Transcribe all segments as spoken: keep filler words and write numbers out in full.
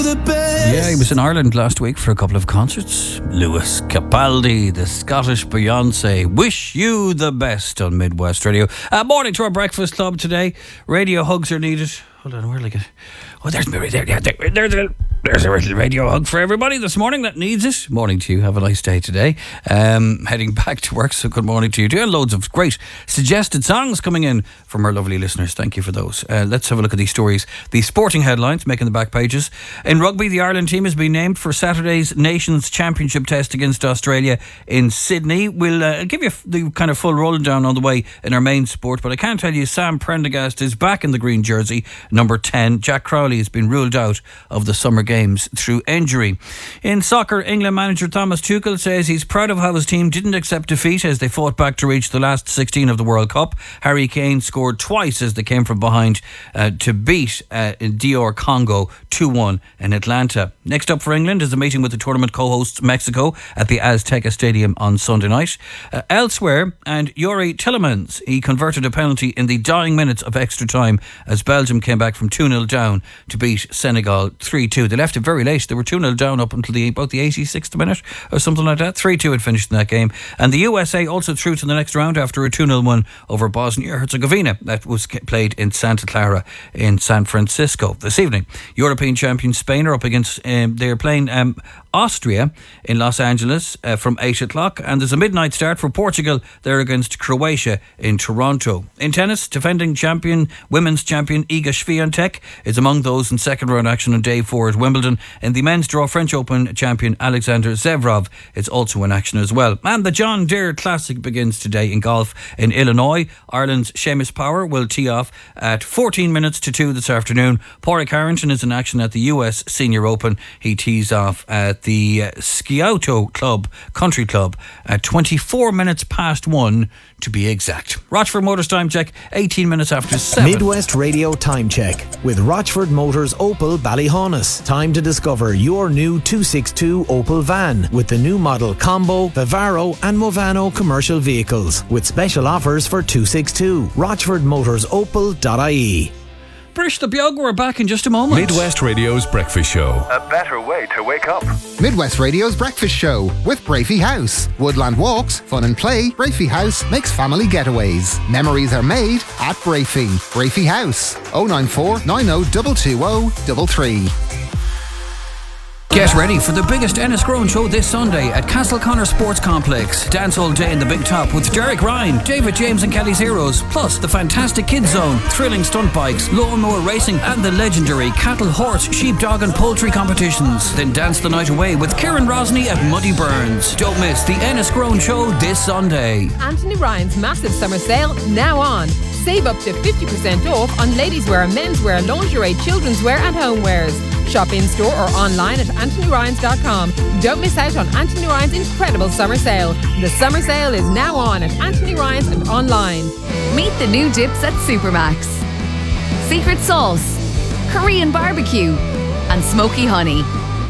you the best. Yeah, he was in Ireland last week for a couple of concerts. Lewis Capaldi, the Scottish Beyonce. Wish you the best on Midwest Radio. Uh, morning to our breakfast club today. Radio hugs are needed. Hold on, where did I get? Oh, there's there, there, there, there's a there's a little radio hug for everybody this morning that needs it. Morning to you. Have a nice day today. Um, heading back to work, so good morning to you too. And loads of great suggested songs coming in from our lovely listeners. Thank you for those. Uh, let's have a look at these stories. The sporting headlines making the back pages. In rugby, the Ireland team has been named for Saturday's Nations Championship test against Australia in Sydney. We'll uh, give you the kind of full rolling down on the way in our main sport, but I can tell you Sam Prendergast is back in the green jersey, number ten. Jack Crowley has been ruled out of the summer games through injury. In soccer, England manager Thomas Tuchel says he's proud of how his team didn't accept defeat as they fought back to reach the last sixteen of the World Cup. Harry Kane scored twice as they came from behind uh, to beat uh, D R Congo two one in Atlanta. Next up for England is a meeting with the tournament co-hosts Mexico at the Azteca Stadium on Sunday night. Uh, elsewhere, and Yuri Tillemans, he converted a penalty in the dying minutes of extra time as Belgium came back from two nil down to beat Senegal three two. They left it very late. They were two nil down up until the, about the eighty-sixth minute or something like that. three two had finished in that game. And the U S A also through to the next round after a two nil win over Bosnia-Herzegovina. That was played in Santa Clara in San Francisco this evening. European champion Spain are up against, um, they're playing um, Austria in Los Angeles uh, from eight o'clock, and there's a midnight start for Portugal. They're against Croatia in Toronto. In tennis, defending champion, women's champion Iga Swiatek is among those in second round action on day four at Wimbledon. In the men's draw, French Open champion Alexander Zverev is also in action as well. And the John Deere Classic begins today in golf in Illinois. Ireland's Seamus Power will tee off at fourteen minutes to two this afternoon. Pádraig Harrington is in action at the U S Senior Open. He tees off at the uh, Scioto Club, Country Club, at twenty-four minutes past one to be exact. Rochford Motors time check, eighteen minutes after seven. Midwest Radio time check with Rochford Motors Opel Ballyhonus. Time to discover your new two sixty-two Opel van with the new model Combo, Vivaro and Movano commercial vehicles with special offers for two sixty-two. Rochford Motors Opel dot I E. Brish the Biog, we're back in just a moment. Midwest Radio's Breakfast Show. A better way to wake up. Midwest Radio's Breakfast Show with Brafey House. Woodland walks, fun and play. Brafey House makes family getaways. Memories are made at Brafey. Brafey House. oh nine four nine oh two two oh three three. Get ready for the biggest Enniscrone show this Sunday at Castleconnor Sports Complex. Dance all day in the Big Top with Derek Ryan, David James and Kelly's Heroes, plus the fantastic Kids Zone, thrilling stunt bikes, lawnmower racing and the legendary cattle, horse, sheepdog and poultry competitions. Then dance the night away with Kieran Rosny at Muddy Burns. Don't miss the Enniscrone show this Sunday. Anthony Ryan's massive summer sale now on. Save up to fifty percent off on ladies' wear, menswear, lingerie, children's wear and homewares. Shop in store or online at anthony ryans dot com. Don't miss out on Anthony Ryan's incredible summer sale. The summer sale is now on at Anthony Ryan's and online. Meet the new dips at Supermax. Secret sauce, Korean barbecue and smoky honey.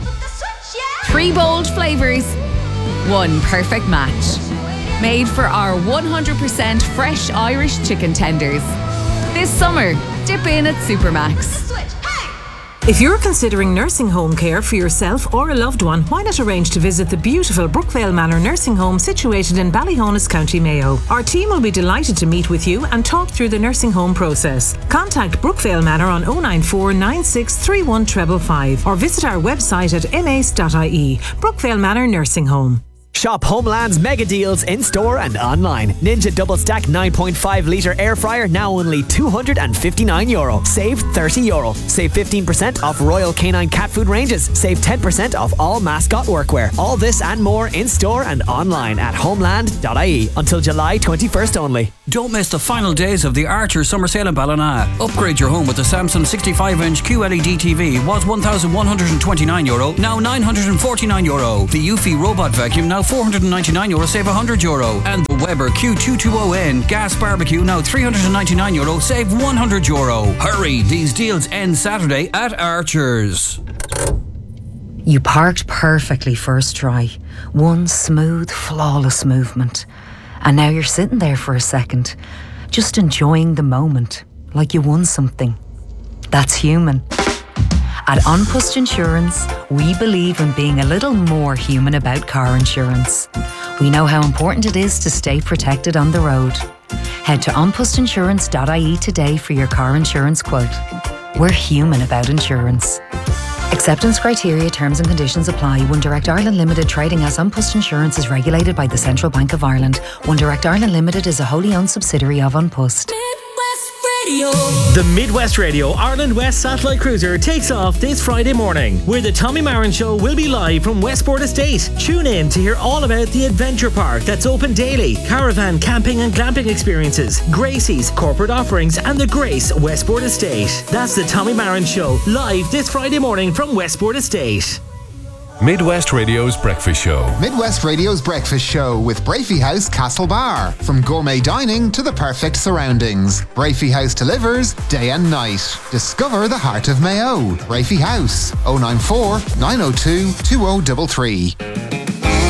Three bold flavours, one perfect match. Made for our one hundred percent fresh Irish chicken tenders. This summer, dip in at Supermax. If you're considering nursing home care for yourself or a loved one, why not arrange to visit the beautiful Brookvale Manor Nursing Home situated in Ballyhonus, County Mayo. Our team will be delighted to meet with you and talk through the nursing home process. Contact Brookvale Manor on oh nine four nine six three one five five five or visit our website at m a c e dot i e. Brookvale Manor Nursing Home. Shop Homeland's mega deals in store and online. Ninja Double Stack nine point five litre air fryer now only two hundred fifty-nine euro. Save thirty euro. Save fifteen percent off Royal Canine cat food ranges. Save ten percent off all mascot workwear. All this and more in store and online at homeland dot i e until July twenty-first only. Don't miss the final days of the Archer Summer Sale in Ballina. Upgrade your home with the Samsung sixty-five inch Q L E D T V. Was one thousand one hundred twenty-nine euro, now nine hundred forty-nine euro. The Eufy Robot Vacuum now four hundred ninety-nine euro, save one hundred euro. And the Weber Q two twenty N Gas Barbecue now three hundred ninety-nine euro, save one hundred euro. Hurry, these deals end Saturday at Archer's. You parked perfectly first try. One smooth, flawless movement. And now you're sitting there for a second, just enjoying the moment, like you won something. That's human. At An Post Insurance, we believe in being a little more human about car insurance. We know how important it is to stay protected on the road. Head to an post insurance dot I E today for your car insurance quote. We're human about insurance. Acceptance criteria, terms and conditions apply. One Direct Ireland Limited, trading as An Post Insurance, is regulated by the Central Bank of Ireland. One Direct Ireland Limited is a wholly owned subsidiary of An Post. The Midwest Radio Ireland West Satellite Cruiser takes off this Friday morning, where the Tommy Marin Show will be live from Westport Estate. Tune in to hear all about the adventure park that's open daily, caravan, camping and glamping experiences, Gracie's, corporate offerings and the Grace Westport Estate. That's the Tommy Marin Show, live this Friday morning from Westport Estate. Midwest Radio's Breakfast Show. Midwest Radio's Breakfast Show with Brafey House Castle Bar. From gourmet dining to the perfect surroundings, Brafey House delivers day and night. Discover the heart of Mayo. Brafey House, oh nine four, nine oh two, two oh three three.